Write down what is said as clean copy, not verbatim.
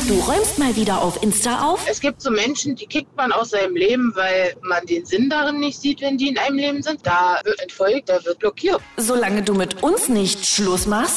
Du räumst mal wieder auf Insta auf? Es gibt so Menschen, die kickt man aus seinem Leben, weil man den Sinn darin nicht sieht, wenn die in einem Leben sind. Da wird entfolgt, da wird blockiert. Solange du mit uns nicht Schluss machst,